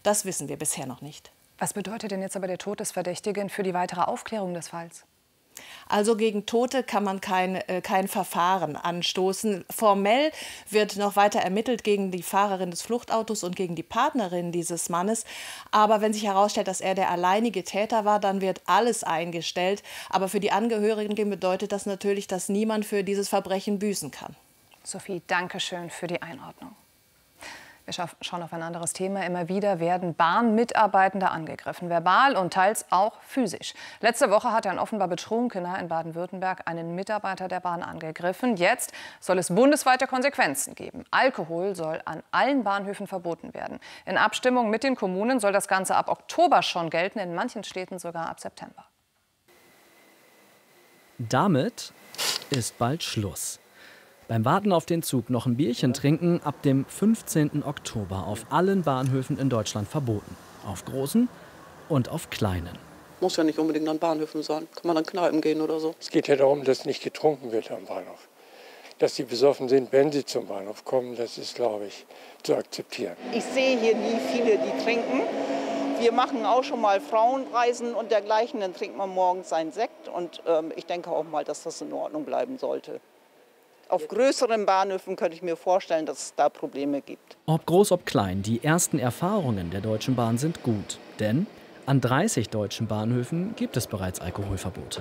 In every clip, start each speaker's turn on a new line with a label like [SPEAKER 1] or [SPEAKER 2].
[SPEAKER 1] Das wissen wir bisher noch nicht.
[SPEAKER 2] Was bedeutet denn jetzt aber der Tod des Verdächtigen für die weitere Aufklärung des Falls?
[SPEAKER 1] Also gegen Tote kann man kein Verfahren anstoßen. Formell wird noch weiter ermittelt gegen die Fahrerin des Fluchtautos und gegen die Partnerin dieses Mannes. Aber wenn sich herausstellt, dass er der alleinige Täter war, dann wird alles eingestellt. Aber für die Angehörigen bedeutet das natürlich, dass niemand für dieses Verbrechen büßen kann.
[SPEAKER 2] Sophie, danke schön für die Einordnung. Wir schauen auf ein anderes Thema. Immer wieder werden Bahnmitarbeitende angegriffen, verbal und teils auch physisch. Letzte Woche hat ein offenbar Betrunkener in Baden-Württemberg einen Mitarbeiter der Bahn angegriffen. Jetzt soll es bundesweite Konsequenzen geben. Alkohol soll an allen Bahnhöfen verboten werden. In Abstimmung mit den Kommunen soll das Ganze ab Oktober schon gelten, in manchen Städten sogar ab September.
[SPEAKER 3] Damit ist bald Schluss. Beim Warten auf den Zug noch ein Bierchen trinken ab dem 15. Oktober auf allen Bahnhöfen in Deutschland verboten. Auf großen und auf kleinen.
[SPEAKER 4] Muss ja nicht unbedingt an Bahnhöfen sein. Kann man an Kneipen gehen oder so.
[SPEAKER 5] Es geht ja darum, dass nicht getrunken wird am Bahnhof. Dass sie besoffen sind, wenn sie zum Bahnhof kommen, das ist, glaube ich, zu akzeptieren.
[SPEAKER 6] Ich sehe hier nie viele, die trinken. Wir machen auch schon mal Frauenreisen und dergleichen. Dann trinkt man morgens einen Sekt. Und ich denke auch mal, dass das in Ordnung bleiben sollte. Auf größeren Bahnhöfen könnte ich mir vorstellen, dass es da Probleme gibt.
[SPEAKER 3] Ob groß, ob klein, die ersten Erfahrungen der Deutschen Bahn sind gut. Denn an 30 deutschen Bahnhöfen gibt es bereits Alkoholverbote.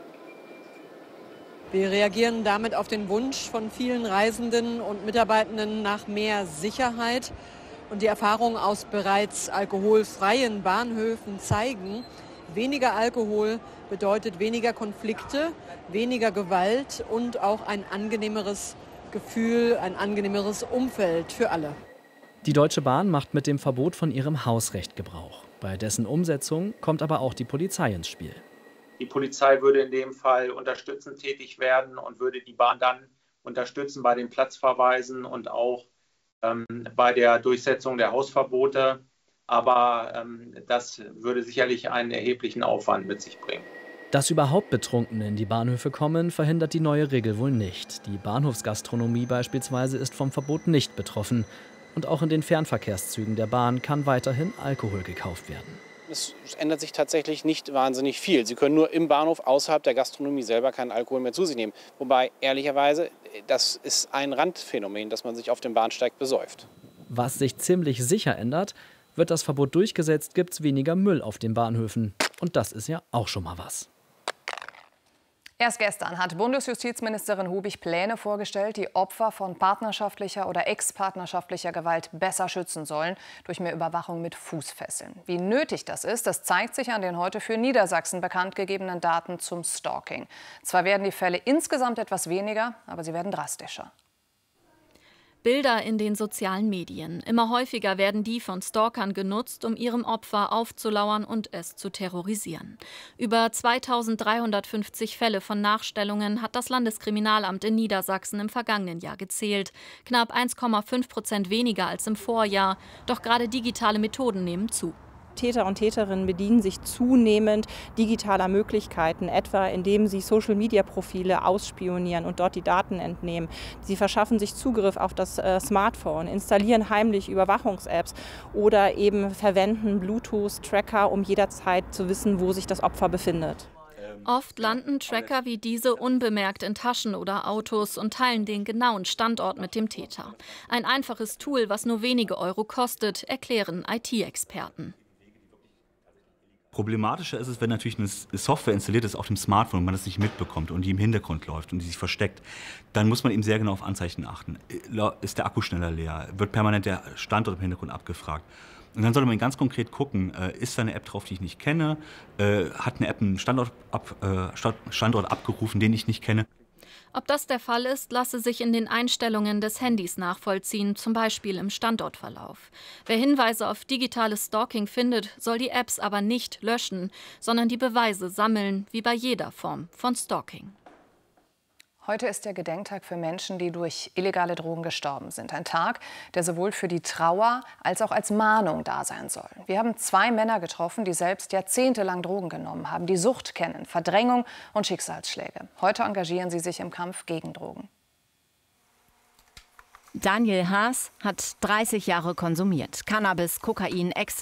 [SPEAKER 7] Wir reagieren damit auf den Wunsch von vielen Reisenden und Mitarbeitenden nach mehr Sicherheit. Und die Erfahrungen aus bereits alkoholfreien Bahnhöfen zeigen, weniger Alkohol bedeutet weniger Konflikte, weniger Gewalt und auch ein angenehmeres Gefühl, ein angenehmeres Umfeld für alle.
[SPEAKER 3] Die Deutsche Bahn macht mit dem Verbot von ihrem Hausrecht Gebrauch. Bei dessen Umsetzung kommt aber auch die Polizei ins Spiel.
[SPEAKER 8] Die Polizei würde in dem Fall unterstützend tätig werden und würde die Bahn dann unterstützen bei den Platzverweisen und auch bei der Durchsetzung der Hausverbote. Aber das würde sicherlich einen erheblichen Aufwand mit sich bringen.
[SPEAKER 3] Dass überhaupt Betrunkene in die Bahnhöfe kommen, verhindert die neue Regel wohl nicht. Die Bahnhofsgastronomie beispielsweise ist vom Verbot nicht betroffen. Und auch in den Fernverkehrszügen der Bahn kann weiterhin Alkohol gekauft werden.
[SPEAKER 9] Es ändert sich tatsächlich nicht wahnsinnig viel. Sie können nur im Bahnhof außerhalb der Gastronomie selber keinen Alkohol mehr zu sich nehmen. Wobei, ehrlicherweise, das ist ein Randphänomen, dass man sich auf dem Bahnsteig besäuft.
[SPEAKER 3] Was sich ziemlich sicher ändert: wird das Verbot durchgesetzt, gibt es weniger Müll auf den Bahnhöfen. Und das ist ja auch schon mal was.
[SPEAKER 2] Erst gestern hat Bundesjustizministerin Hubig Pläne vorgestellt, die Opfer von partnerschaftlicher oder ex-partnerschaftlicher Gewalt besser schützen sollen, durch mehr Überwachung mit Fußfesseln. Wie nötig das ist, das zeigt sich an den heute für Niedersachsen bekannt gegebenen Daten zum Stalking. Zwar werden die Fälle insgesamt etwas weniger, aber sie werden drastischer.
[SPEAKER 10] Bilder in den sozialen Medien. Immer häufiger werden die von Stalkern genutzt, um ihrem Opfer aufzulauern und es zu terrorisieren. Über 2350 Fälle von Nachstellungen hat das Landeskriminalamt in Niedersachsen im vergangenen Jahr gezählt. Knapp 1,5% weniger als im Vorjahr. Doch gerade digitale Methoden nehmen zu.
[SPEAKER 11] Täter und Täterinnen bedienen sich zunehmend digitaler Möglichkeiten, etwa indem sie Social-Media-Profile ausspionieren und dort die Daten entnehmen. Sie verschaffen sich Zugriff auf das Smartphone, installieren heimlich Überwachungs-Apps oder eben verwenden Bluetooth-Tracker, um jederzeit zu wissen, wo sich das Opfer befindet.
[SPEAKER 10] Oft landen Tracker wie diese unbemerkt in Taschen oder Autos und teilen den genauen Standort mit dem Täter. Ein einfaches Tool, was nur wenige Euro kostet, erklären IT-Experten.
[SPEAKER 12] Problematischer ist es, wenn natürlich eine Software installiert ist auf dem Smartphone und man das nicht mitbekommt und die im Hintergrund läuft und die sich versteckt. Dann muss man eben sehr genau auf Anzeichen achten. Ist der Akku schneller leer? Wird permanent der Standort im Hintergrund abgefragt? Und dann sollte man ganz konkret gucken, ist da eine App drauf, die ich nicht kenne? Hat eine App einen Standort abgerufen, den ich nicht kenne?
[SPEAKER 10] Ob das der Fall ist, lasse sich in den Einstellungen des Handys nachvollziehen, zum Beispiel im Standortverlauf. Wer Hinweise auf digitales Stalking findet, soll die Apps aber nicht löschen, sondern die Beweise sammeln, wie bei jeder Form von Stalking.
[SPEAKER 2] Heute ist der Gedenktag für Menschen, die durch illegale Drogen gestorben sind. Ein Tag, der sowohl für die Trauer als auch als Mahnung da sein soll. Wir haben 2 Männer getroffen, die selbst jahrzehntelang Drogen genommen haben, die Sucht kennen, Verdrängung und Schicksalsschläge. Heute engagieren sie sich im Kampf gegen Drogen.
[SPEAKER 13] Daniel Haas hat 30 Jahre konsumiert. Cannabis, Kokain, Ecstasy.